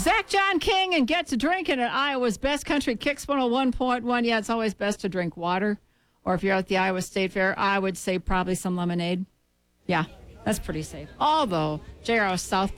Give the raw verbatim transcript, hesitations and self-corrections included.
Zach John King and Get to Drinking at Iowa's Best Country Kicks one oh one point one. Yeah, it's always best to drink water. Or if you're at the Iowa State Fair, I would say probably some lemonade. Yeah, that's pretty safe. Although, J R O South